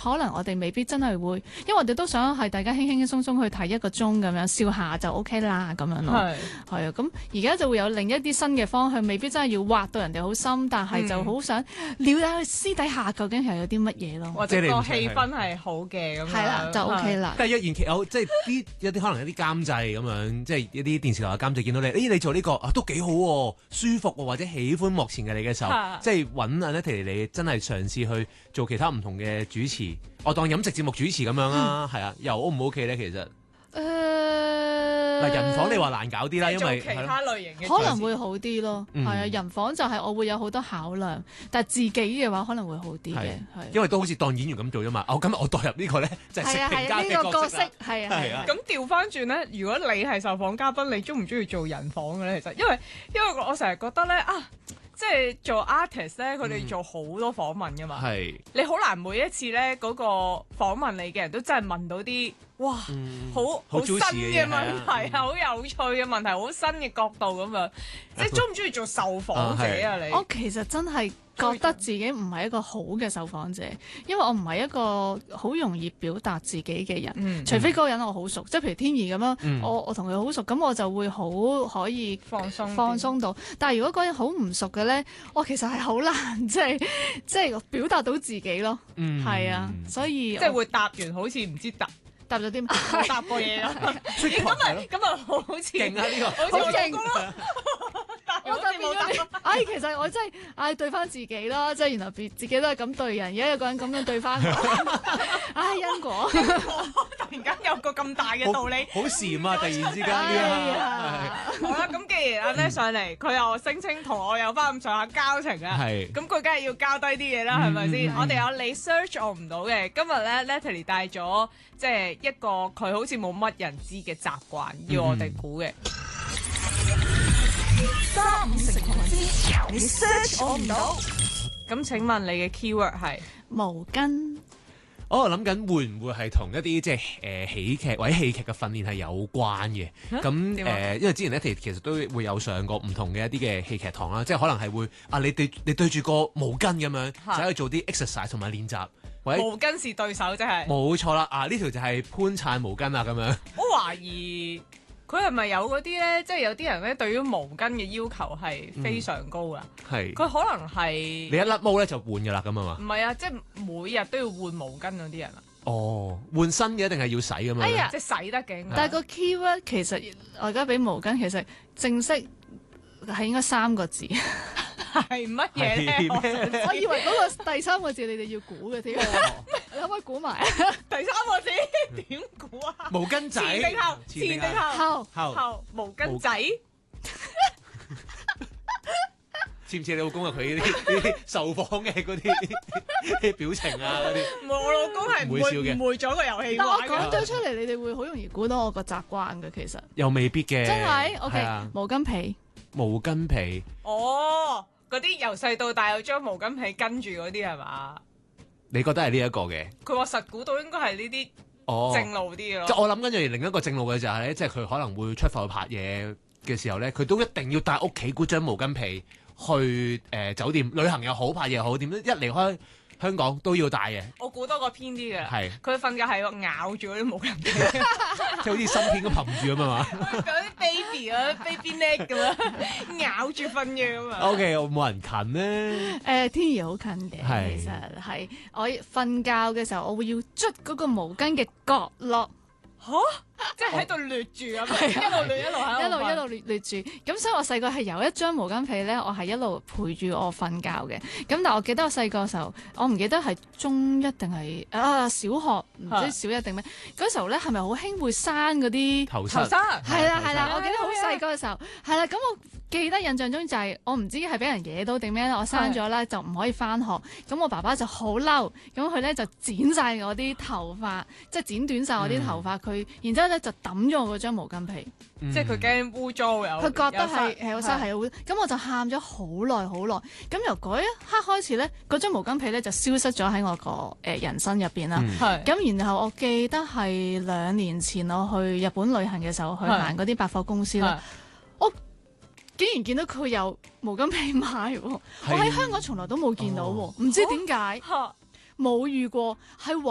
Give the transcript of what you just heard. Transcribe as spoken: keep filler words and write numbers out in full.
可能我哋未必真係會，因為我哋都想係大家輕輕鬆鬆去睇一個鐘咁樣，笑下就 OK 啦咁樣咯。係係啊，咁而家就會有另一啲新嘅方向，未必真係要挖到人哋好深，但係就好想了解佢私底下究竟係有啲乜嘢咯。 或者個氣氛係好嘅咁樣， 係啦就 OK 啦。 但係若然其有即係啲一啲可能一啲監製咁樣，即係一啲電視台嘅監製見到你，咦你做呢個啊都幾好喎，舒服喎，或者喜歡幕前嘅你嘅時候，即係揾 Natalie 你真係嘗試去做其他唔同嘅主持，我當飲食節目主持咁樣啦，係啊，又 O 唔 OK 咧？其實誒嗱，人房你話難搞啲啦，因為其他類型嘅可能會好啲咯。係啊，人房就係我會有好多考量，但係自己嘅話可能會好啲嘅。係因為都好似當演員咁做啫嘛。我今日我代入呢個咧就係食評家嘅角色， 係啊係啊。 咁調翻轉咧，如果你係受訪嘉賓，你中唔中意做人房嘅咧？其實因為因為我成日覺得咧啊。即係做 artist 咧，佢哋做好多訪問噶嘛， 係、嗯、 你好難每一次咧嗰、嗰個訪問你嘅人都真係問到啲哇， 嗯、 好好新嘅問題啊，好、嗯、有趣嘅問題，好新嘅角度咁樣。即係中唔中意做受訪者啊？你我其實真係覺得自己唔係一個好嘅受訪者，因為我唔係一個好容易表達自己嘅人，嗯、除非嗰個人我好熟，即係譬如天怡咁樣，嗯、我我同佢好熟，咁我就會好可以放鬆放鬆到。但係如果嗰個人好唔熟嘅咧，我其實係好難即係即係表達到自己咯，係、嗯、啊，所以即係會答完好似唔知答。 答咗啲冇答過嘢咯，咁啊咁啊好似勁啊呢個， 好勁我就冇答。唉，其實我真係唉對翻自己啦，即係原來別自己都係咁對人，而家有個人咁樣對翻我，唉因果。 突然間有個咁大嘅道理， 好禪啊！突然之間呢個，好啦，咁既然阿 Nat 上嚟，佢又聲稱同我有翻咁上下交情啊，咁佢梗係要交低啲嘢啦，係咪先？我哋有你 search 我唔到嘅，今日咧 Natalie 帶咗即係一個佢好似冇乜人知嘅習慣，要我哋估嘅。三五成群之，你 search 我唔到。咁請問你嘅 keyword 係毛巾？ 我諗緊會唔會係同一啲即係誒喜劇或者戲劇嘅訓練係有關嘅？咁誒、呃，因為之前咧其實都會有上過唔同嘅一啲嘅戲劇堂啦，即係可能係會啊，你對你對住個毛巾咁樣，就可以做啲 exercise 同埋練習。或者毛巾是對手，即係冇錯啦！啊，呢條就係潘燦毛巾啊，咁樣。 我懷疑佢係咪有嗰啲咧？即係有啲人咧對於毛巾嘅要求係非常高噶。係、嗯。佢可能係你一甩毛咧就換噶啦，咁啊嘛。 唔係啊，即係每日都要換毛巾嗰啲人啊。 哦，換新嘅一定係要洗㗎嘛？ 哎呀， 即係洗得嘅。 但係個 keyword 其實我而家俾毛巾，其實正式係應該三個字。 係乜嘢咧？ 我以為嗰個第三個字你哋要估嘅添，你可唔可以估埋第三個字點估啊？ 毛巾仔， 前定後？前定後？後後毛巾仔。 似唔似你老公啊？佢呢啲呢啲受訪嘅嗰啲表情啊嗰啲。 我老公係唔會誤會咗個遊戲。 但我講咗出嚟，你哋會好容易估到我個習慣嘅，其實。 又未必嘅。 真係 OK，毛巾皮。 毛巾皮。 哦。嗰啲由細到大又將毛巾皮跟住嗰啲係嘛？你覺得係呢一個嘅？ 佢話實估到應該係呢啲正路啲嘅咯。 即係我諗緊住另一個正路嘅就係咧，即係佢可能會出埠去拍嘢嘅時候咧，佢都一定要帶屋企嗰張毛巾皮去誒、呃、酒店旅行又好，拍嘢又好，點都一離開香港都要帶嘅。 我估多個偏啲嘅， 係佢瞓覺係咬住嗰啲毛巾皮， 即係好似芯片咁含住咁啊嘛。 嗰啲 baby 啊 baby neck 咁樣咬住瞓嘅咁啊。 O K， 我冇人近咧。 誒，天怡好近嘅，其實係我瞓覺嘅時候，我會要捽嗰個毛巾嘅角落。 嚇！即係喺度掠住咁，一路掠一路喺一路一路掠掠住。咁所以我細個係有一張毛巾被咧，我係一路陪住我瞓覺嘅。咁但係我記得我細個時候，我唔記得係中一定係啊小學，唔知小一定咩？嗰時候咧係咪好興會生嗰啲頭生？ 係啦係啦，我記得好細個嘅時候係啦。咁我記得印象中就係我唔知係俾人惹到定咩啦，我生咗啦就唔可以翻學。咁我爸爸就好嬲，咁佢咧就剪晒我啲頭髮，即係剪短晒我啲頭髮。佢然之後咧就抌咗我嗰張毛巾被， 即係佢驚污糟有。佢覺得係係好濕係好，咁我就喊咗好耐好耐。咁由嗰一刻開始咧，嗰張毛巾被咧就消失咗喺我個誒人生入邊啦。咁、嗯、然後我記得係兩年前我去日本旅行嘅時候，去行嗰啲百貨公司啦，我竟然見到佢有毛巾被賣，我喺香港從來都冇見到，唔知點解冇遇過係。